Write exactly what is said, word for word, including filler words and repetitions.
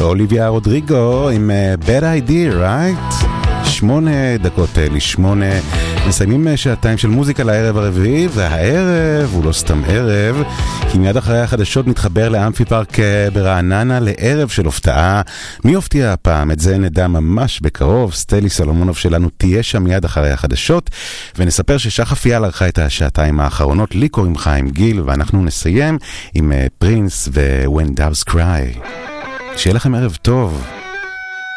ואוליביה רודריגו עם uh, Bad Idea, right? שמונה דקות לשמונה, מסיימים שעתיים של מוזיקה לערב הרביעי, והערב הוא לא סתם ערב, כי מיד אחרי החדשות נתחבר לאמפי פארק ברעננה לערב של הופתעה. מי הופתיע הפעם? את זה נדע ממש בקרוב. סטלי סולומונוב שלנו תהיה שם מיד אחרי החדשות, ונספר ששחף פיאל ערכה את השעתיים האחרונות. לי קוראים חיים גיל, ואנחנו נסיים עם פרינס ו-When Doves Cry. שיהיה לכם ערב טוב.